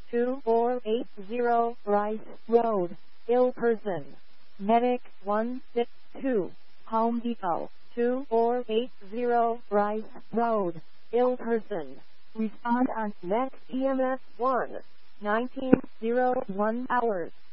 2480 Rice Road, ill person. Medic 162, Home Depot, 2480 Rice Road, ill person. Respond on next EMS 1, 1901 hours.